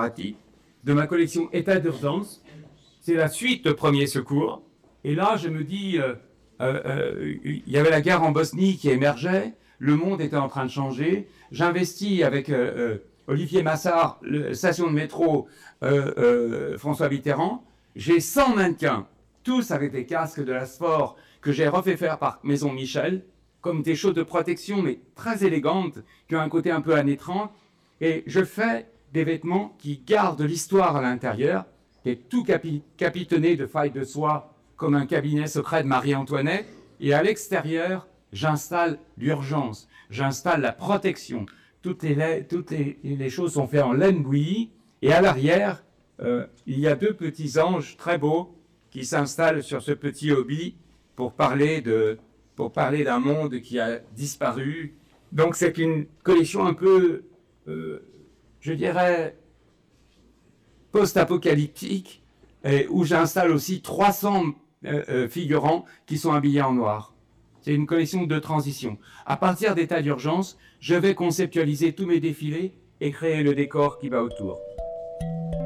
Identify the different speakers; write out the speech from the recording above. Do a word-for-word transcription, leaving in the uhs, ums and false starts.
Speaker 1: commémoratif de ma collection État d'urgence. C'est la suite de Premiers Secours. Et là, je me dis, euh, euh, euh, il y avait la guerre en Bosnie qui émergeait, le monde était en train de changer. J'investis avec euh, euh, Olivier Massard, la station de métro euh, euh, François Mitterrand. J'ai cent mannequins, tous avec des casques de la Sfor que j'ai refait faire par Maison Michel, comme des choses de protection, mais très élégantes, qui ont un côté un peu années trente. Et je fais des vêtements qui gardent l'histoire à l'intérieur, qui est tout capi capitonné de failles de soie, comme un cabinet secret de Marie-Antoinette. Et à l'extérieur, j'installe l'urgence, j'installe la protection. Toutes les, toutes les, les choses sont faites en laine bouillie. Et à l'arrière, euh, il y a deux petits anges très beaux qui s'installent sur ce petit hobby pour parler de... pour parler d'un monde qui a disparu. Donc c'est une collection un peu, euh, je dirais, post-apocalyptique, et où j'installe aussi trois cents euh, euh, figurants qui sont habillés en noir. C'est une collection de transition. À partir d'état d'urgence, je vais conceptualiser tous mes défilés et créer le décor qui va autour.